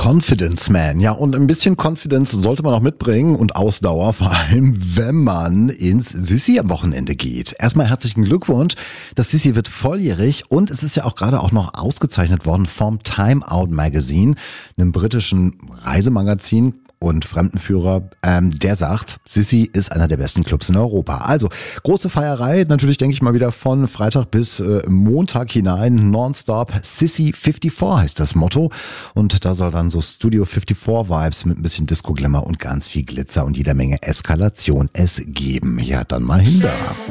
Confidence Man. Ja, und ein bisschen Confidence sollte man auch mitbringen und Ausdauer, vor allem wenn man ins Sissi am Wochenende geht. Erstmal herzlichen Glückwunsch. Das Sissi wird volljährig und es ist ja auch gerade auch noch ausgezeichnet worden vom Time Out Magazine, einem britischen Reisemagazin. Und Fremdenführer, der sagt, Sissi ist einer der besten Clubs in Europa. Also große Feierei, natürlich denke ich mal wieder von Freitag bis Montag hinein, nonstop. Sissi 54 heißt das Motto. Und da soll dann so Studio 54 Vibes mit ein bisschen Disco-Glamour und ganz viel Glitzer und jeder Menge Eskalation es geben. Ja, dann mal hin da.